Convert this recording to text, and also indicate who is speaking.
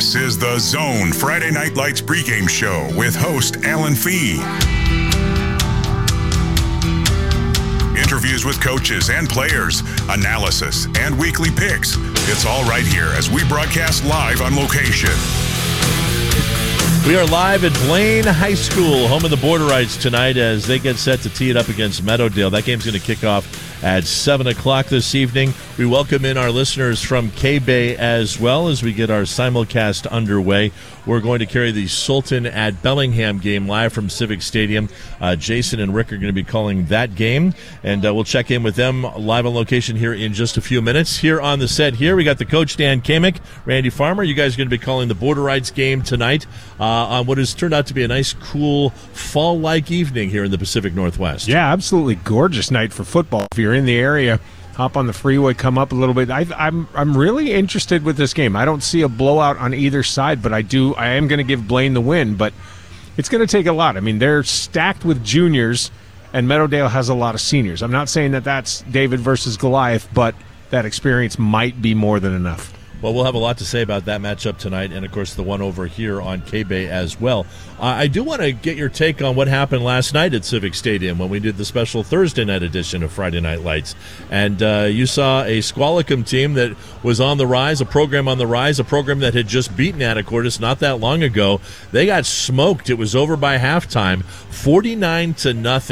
Speaker 1: This is The Zone Friday Night Lights pregame show with host Alan Fee. Interviews with coaches and players, analysis, and weekly picks. It's all right here as we broadcast live on location.
Speaker 2: We are live at Blaine High School, home of the Borderites tonight as they get set to tee it up against Meadowdale. That game's going to kick off at 7 o'clock this evening. We welcome in our listeners from K-Bay as well as we get our simulcast underway. We're going to carry the Sultan at Bellingham game live from Civic Stadium. Jason and Rick are going to be calling that game, and we'll check in with them live on location here in just a few minutes. Here on the set here, we got the coach, Dan Kamick, Randy Farmer. You guys are going to be calling the Borderites game tonight on what has turned out to be a nice, cool, fall-like evening here in the Pacific Northwest.
Speaker 3: Yeah, absolutely gorgeous night for football. If you're in the area, hop on the freeway, come up a little bit. I'm really interested with this game. I don't see a blowout on either side, but I am going to give Blaine the win, but it's going to take a lot. I mean, they're stacked with juniors, and Meadowdale has a lot of seniors. I'm not saying that that's David versus Goliath, but that experience might be more than enough.
Speaker 2: Well, we'll have a lot to say about that matchup tonight and, of course, the one over here on K-Bay as well. I do want to get your take on what happened last night at Civic Stadium when we did the special Thursday night edition of Friday Night Lights. And you saw a Squalicum team that was on the rise, a program on the rise, a program that had just beaten Anacortes not that long ago. They got smoked. It was over by halftime, 49-0.